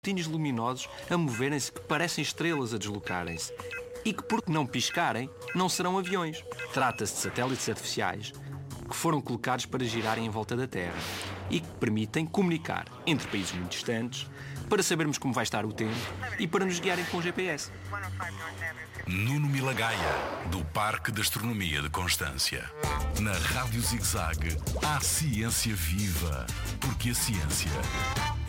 pontinhos luminosos a moverem-se que parecem estrelas a deslocarem-se e que, por não piscarem, não serão aviões. Trata-se de satélites artificiais que foram colocados para girarem em volta da Terra e que permitem comunicar entre países muito distantes para sabermos como vai estar o tempo e para nos guiarem com o GPS. Nuno Milagaya, do Parque de Astronomia de Constância. Na Rádio Zig-Zag, há ciência viva, porque a ciência